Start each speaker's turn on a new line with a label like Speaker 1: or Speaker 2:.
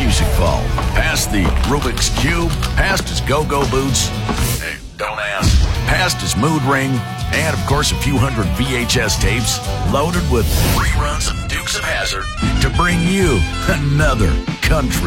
Speaker 1: music vault, past the Rubik's Cube, past his go-go boots, hey, don't ask, past his mood ring, and, of course, a few hundred VHS tapes loaded with reruns of Dukes of Hazzard to bring you another country